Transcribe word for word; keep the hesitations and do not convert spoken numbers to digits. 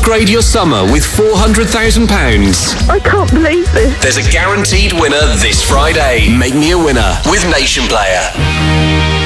Upgrade your summer with four hundred thousand pounds. I can't believe this. There's a guaranteed winner this Friday. Make me a winner with Nation Player.